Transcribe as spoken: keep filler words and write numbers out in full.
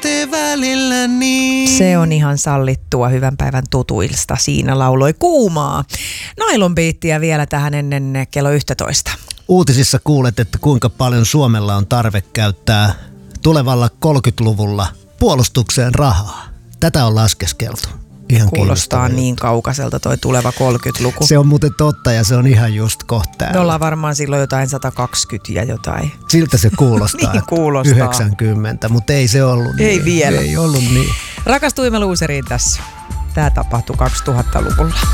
tee välillä niin. Se on ihan sallittua hyvän päivän tutuilsta. Siinä lauloi Kuumaa. Nylon Beatia vielä tähän ennen kello yksitoista. Uutisissa kuulet, että kuinka paljon Suomella on tarve käyttää tulevalla kolmekymmentäluvulla puolustukseen rahaa. Tätä on laskeskeltu. Ihan kuulostaa niin kaukaiselta toi tuleva kolmekymmentäluku. Se on muuten totta ja se on ihan just kohta. Me ollaan varmaan silloin jotain sata kaksikymmentä ja jotain. Siltä se kuulostaa. Niin kuulostaa. yhdeksänkymmentä, mutta ei se ollut niin. Ei vielä. Ei ollut niin. Rakastuimme luuseriin tässä. Tämä tapahtui kaksituhattaluvulla.